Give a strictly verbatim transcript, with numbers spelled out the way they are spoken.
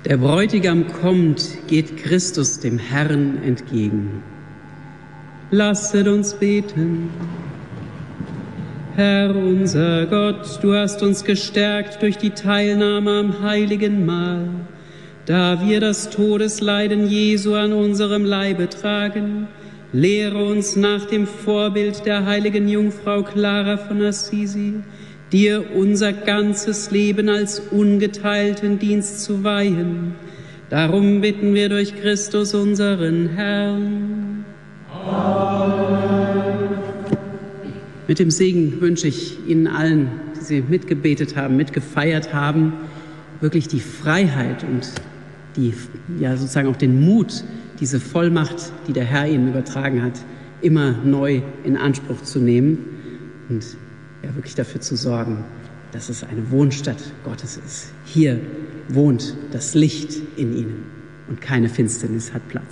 Der Bräutigam kommt, geht Christus dem Herrn entgegen. Lasset uns beten. Herr unser Gott, du hast uns gestärkt durch die Teilnahme am heiligen Mahl. Da wir das Todesleiden Jesu an unserem Leibe tragen, lehre uns nach dem Vorbild der heiligen Jungfrau Clara von Assisi, dir unser ganzes Leben als ungeteilten Dienst zu weihen. Darum bitten wir durch Christus unseren Herrn. Amen. Mit dem Segen wünsche ich Ihnen allen, die Sie mitgebetet haben, mitgefeiert haben, wirklich die Freiheit und die, ja, sozusagen auch den Mut, diese Vollmacht, die der Herr Ihnen übertragen hat, immer neu in Anspruch zu nehmen und ja, wirklich dafür zu sorgen, dass es eine Wohnstatt Gottes ist. Hier wohnt das Licht in Ihnen und keine Finsternis hat Platz.